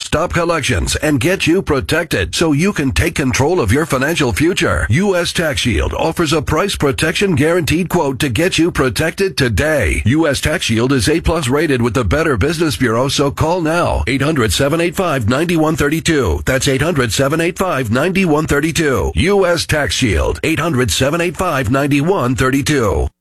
stop collections and get you protected so you can take control of your financial future. U.S. Tax Shield offers a price protection guaranteed quote to get you protected today. U.S. Tax Shield is A+ rated with the Better Business Bureau, so call now. 800-785-9132. That's 800-785-9132. U.S. Tax Shield. 800-785-9132.